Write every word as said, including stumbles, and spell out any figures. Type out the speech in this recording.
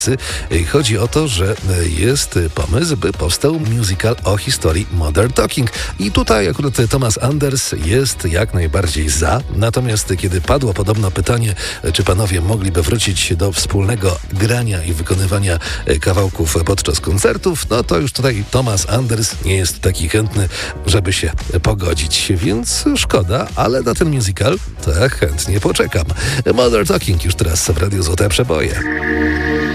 Chodzi o to, że jest pomysł, by powstał musical o historii Modern Talking. I tutaj akurat Thomas Anders jest jak najbardziej za. Natomiast kiedy padło podobno pytanie, czy panowie mogliby wrócić do wspólnego grania i wykonywania kawałków podczas koncertów, no to już tutaj Thomas Anders nie jest taki chętny, żeby się pogodzić. Więc szkoda, ale na ten musical tak chętnie poczekam. Modern Talking już teraz w Radiu Złote Przeboje.